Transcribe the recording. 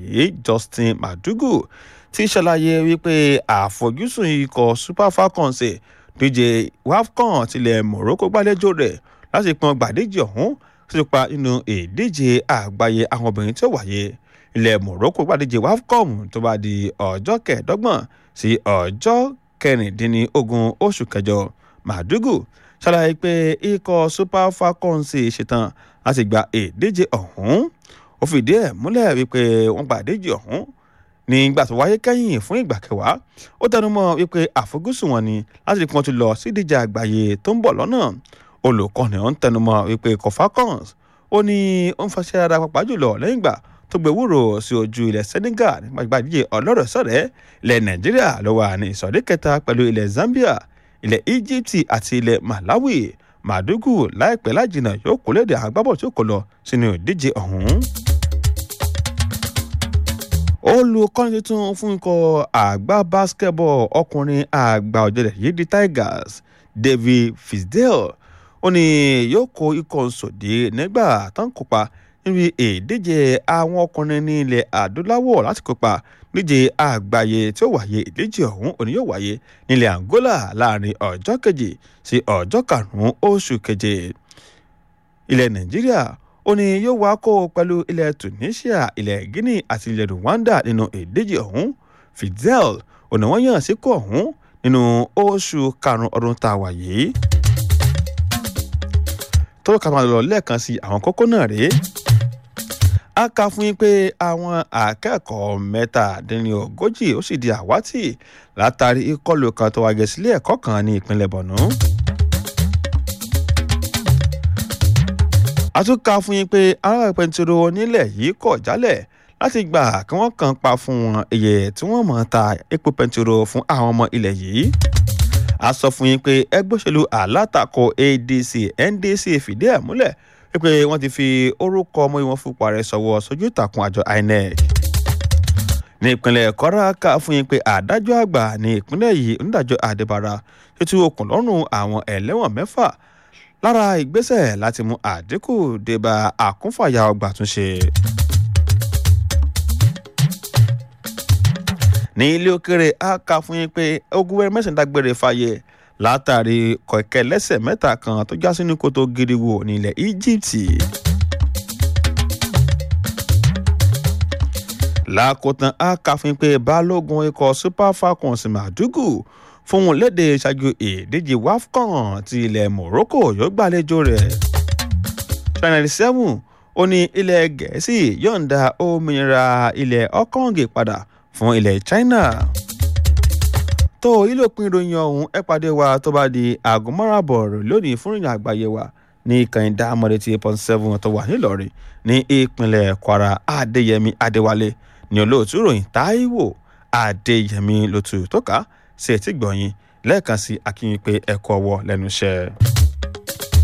yìí Justin Madugu ti ṣàlàyé wípé àfojúsùn ikọ̀ Super Falcons díje WAFCON tilẹ̀ Morocco gbàlejò rẹ̀ láti pọn gbàdéjì ọ̀hún tó pa nínú ìdíje àgbáyé àwọn obìnrin tí ó wáyé ilẹ̀ Morocco gbàdéjì WAFCON tó bá di ọjọ́ kẹẹ̀ẹ́dọ́gbọ̀n sí ọjọ́ kẹrìndínlógún oṣù kẹjọ. Madugu ṣàlàyé pé ikọ̀ Super Falcons ṣetán láti gba ìdíje ọ̀hún. Ó fìdí ẹ̀ múlẹ̀ wípé wọ́n gba ìdíje ọ̀hún nígbà tó wáyé kẹ́yìn fún ìgbà kẹwàá. Ó tẹnumọ́ wípé àfojúsùn wọn ni láti pọn ti lọ sí ìdíje àgbáyé tó ń bọ̀ lọ́nà. Olùkọ́ni ọ̀hún tẹnumọ́ wípé ikọ̀ Falcons ó ní ó ń fàṣẹ ara pàápàá jùlọ lẹ́yìn ìgbà tó gbé wúrò sí ojú ilẹ̀ Senegal nígbà ìdíje ọlọ́rẹ̀ẹ́sọ̀rẹ́. Ilẹ̀ Nàìjíríà ló wà ní ìsọ̀rí kẹta pẹ̀lú ilẹ̀ Zambia, ilẹ̀ Egypt àti ilẹ̀ Malawi. Madugu láìpẹ́ lájìnà yóò kó léde àgbábọ̀ tí ó kó lọ sínú ìdíje ọ̀hún. Olùkọ́ni tuntun fún ikọ̀ àgbà basketball ọkùnrin àgbà ọ̀jẹ̀lẹ̀ yìí di Tigers David Fisdale ó ní yóò kó ikọ̀ sòdí nígbà tó ń kópa níbi ìdíje àwọn ọkùnrin ní ilẹ̀ adúláwọ̀ láti kópa níje àgbáyé tí ó wáyé. Ìdíje ọ̀hún òní yóò wáyé nílẹ̀ Angola láàrin ọjọ́ keje sí ọjọ́ karùn-ún oṣù keje. Ilẹ̀ Nàìjíríà ó ní yóò wá kó pẹ̀lú ilẹ̀ Tunisia, ilẹ̀ Guinea àti ilẹ̀ Rwanda nínú ìdíje ọ̀hún. Fidel ó ní wọ́n yàn síkò ọ̀hún nínú oṣù karùn-ún ọdún tá a wà yìí. tó ká máa lọ lẹ́ẹ̀kan sí àwọn kókó náà rèé. A kà fún yín pé àwọn akẹ́kọ̀ọ́ 37 ó sì di àwátì látàrí ìkọlù kan tó wáyé sílé ẹ̀kọ́ kan ní ìpínlẹ̀ Borno. A tún kà fún yín pé aráàlú pẹntiró nílẹ̀ yìí kọ̀ jálẹ̀ láti gbà kí wọ́n kàn pa fún wọn iye tí wọ́n mọ̀ ta epo pẹntiró fún àwọn ọmọ ilẹ̀ yìí. A sọ fún yín pé ẹgbẹ́ òṣèlú alátakò ADC NDC fìdí ẹ̀ múlẹ̀ wípé wọ́n ti fi orúkọ ọmọ wọn fúnpa rẹ̀ sọ̀wọ́ sójú ìtàkùn àjọ INEC. Ní ìpínlẹ̀ Kwara kà fún yín pé adájọ́ àgbà ní ìpínlẹ̀ yìí onídàájọ́ Adébára tú okùn lọ́rùn àwọn ẹlẹ́wọ̀n 6 lára ìgbésẹ̀ láti mú àdínkù débà àkúnfàyà ọgbà túnṣe. Ní ilé òkèrè a kà fún yín pé ogun mẹ́sàn-án dágbére fáyé látàrí kẹ̀kẹ́ lẹ́sẹ̀ 3 kan tó já sínú kòtò gíríwò ní ilẹ̀ Egypt. Lákòótán a kà fún yín pé balógun ikọ̀ Super Falcons Madugu fún wọn léde ṣáájú ìdíje WAFCON ti ilẹ̀ Morocco yóò gbàlejò rẹ̀. Channel 7 ó ní ilẹ̀ Gẹ̀ẹ́sì yọ̀ǹda òmìnira ilẹ̀ Hong Kong padà fún ilẹ̀ China. Tó ìlòpin ìròyìn ọ̀hún ẹ pàdé wa tó bá di aago 5:30 lónìí fún ìrìn àgbáyé wa ní ìkànnì Diamond 8.7 tó wà nílọrin ní ìpínlẹ̀ Kwara. Adéyẹmí Adéwálé ní olóòtú ìròyìn Táíwò Adéyẹmí lótú tó ká sí etí gbọ̀nyìn lẹ́ẹ̀kan sí akínyìn pé ẹ̀kọ́ ọwọ́ lẹ́nu iṣẹ́.